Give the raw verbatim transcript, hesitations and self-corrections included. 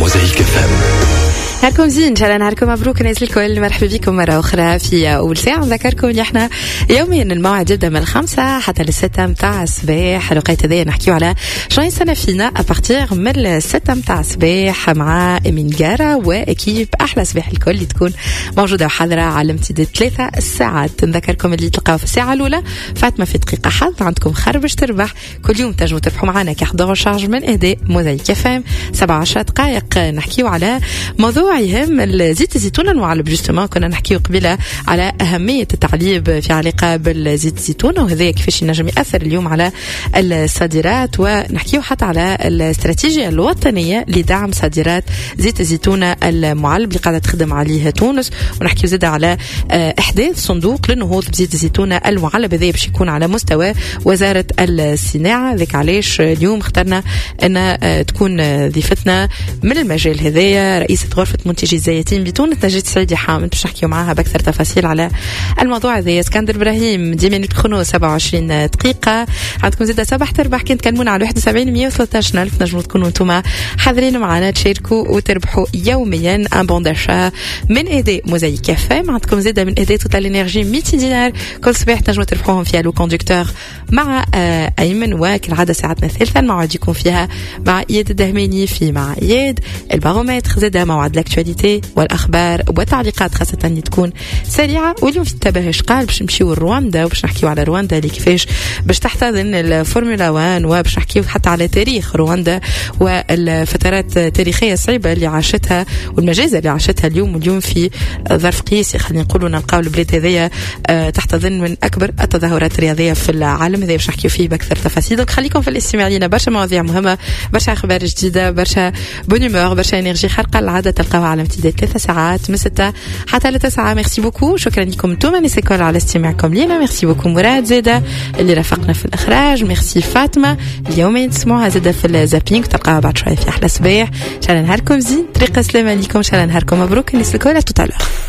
موزايك اف ام. نهاركم زين، ان شاء الله نهاركم مبروك الناس الكل. مرحبا بكم مرة أخرى في أول ساعة. نذكركم اللي احنا يوميا الموعد يبدأ من الخمسة حتى للستة متاع الصباح. الوقت هذا نحكيو على شنو يصنع فينا أبارتيغ من الستة متاع الصباح مع أمين جارة وأكيب أحلى صباح الكل اللي تكون موجودة وحاضرة على امتداد ثلاثة ساعات. نذكركم اللي تلقاو في الساعة الأولى فاطمة في دقيقة حظ عندكم خربش تربح. كل يوم تنجموا تربحوا معنا كحضور شارج من إهداء موزايك اف ام. سبعة عشر دقائق نحكيو على موضوع يهم الزيت الزيتون المعلب. جوستومون كنا نحكيو قبيله على أهمية التعليب في علاقة بالزيت الزيتون وهذا كيفاش ينجم يأثر اليوم على الصادرات، ونحكيو حتى على الاستراتيجية الوطنية لدعم صادرات زيت الزيتون المعلب اللي قاعدة تخدم عليه تونس. ونحكيو زيادة على إحداث صندوق للنهوض بزيت الزيتون المعلب، هذا باش يكون على مستوى وزارة الصناعة. ذيك علاش اليوم اخترنا أن تكون ضيفتنا من المجال هذايا رئيسة غرفة منتجي الزيتين بتونس نجيت سعيدي حامد باش نحكيو معاها بأكثر تفاصيل على الموضوع هذا. اسكندر إبراهيم ديما نتخنوا سبعة وعشرين دقيقة. عندكم زيادة صباح تربح كنت تكلمونا على واحد وسبعين مية وثلاثة عشر ألف. نجموا تكونوا انتم حاضرين معنا تشاركوا وتربحوا يوميا ان بون داشا من إيدي موزايك اف ام. عندكم زيادة من إيدي توتال انرجي مئتين دينار كل صباح تنجموا تربحوهم فيها لو كوندكتور مع آه أيمن. وكالعادة ساعتنا الثالثة الموعد يكون فيها مع إياد الدهماني في مع إياد البارومتر. زيادة موعد الاكتواليتي والاخبار والتعليقات خاصه اللي تكون سريعه. واليوم في التباهش قال باش نمشيو لرواندا وباش نحكيو على رواندا اللي كيفاش باش تحتضن الفورمولا واحد، وباش نحكيو حتى على تاريخ رواندا والفترات التاريخيه الصعيبه اللي عاشتها والمجازر اللي عاشتها اليوم. واليوم في ظرف قياسي خلينا نقولوا نلقاو البلاد هذيا تحتضن من اكبر التظاهرات الرياضيه في العالم. هذا باش نحكيو فيه باكثر تفاصيل. دونك خليكم في الاستماع لينا، برشا مواضيع مهمه، برشا اخبار جديده، برشا بونيمور، برشا انرجي خارقه العاده تلقاوها على امتداد ثلاثة ساعات من ستة حتى لتسعة. ميرسي بوكو، شكرا لكم انتم ناس الكل على استماعكم لينا. ميرسي بوكو مراد زيدة اللي رافقنا في الاخراج. ميرسي فاطمه اليوم تسمعوها زيدة في الزابينغ تلقاها بعد شويه في احلى صباح. ان شاء الله نهاركم زين، طريقه سلامه لكم، ان شاء الله نهاركم مبروك الناس الكل. توتالور.